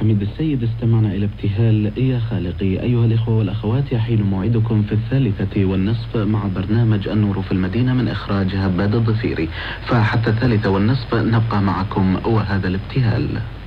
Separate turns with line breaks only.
حميد السيد استمعنا إلى ابتهال يا خالقي. أيها الإخوة والأخوات، يحين موعدكم في 1:30 مع برنامج النور في المدينة من إخراج هباد الضفيري، فحتى 1:30 نبقى معكم وهذا الابتهال.